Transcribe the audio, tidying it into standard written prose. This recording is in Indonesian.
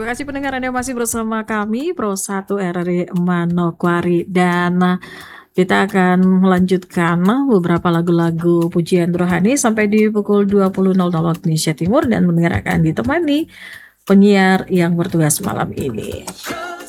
kasih pendengar Anda masih bersama kami Pro 1 RRI Manokwari dan kita akan melanjutkan beberapa lagu-lagu pujian rohani sampai di pukul 20.00 waktu Indonesia Timur dan pendengar akan ditemani penyiar yang bertugas malam ini.